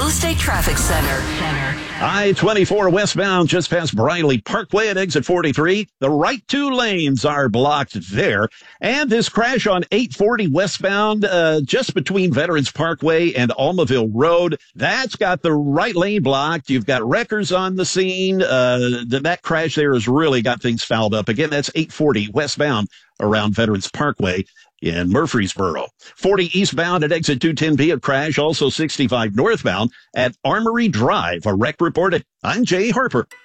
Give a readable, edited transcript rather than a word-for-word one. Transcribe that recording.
Real Estate Traffic Center. I-24 westbound just past Briley Parkway at exit 43. The right two lanes are blocked there. And this crash on 840 westbound just between Veterans Parkway and Almaville Road. That's got the right lane blocked. You've got wreckers on the scene. That crash there has really got things fouled up. Again, that's 840 westbound around Veterans Parkway in Murfreesboro. 40 eastbound at exit 210B, a crash. Also 65 northbound at Armory Drive. A wreck reported. I'm Jay Harper.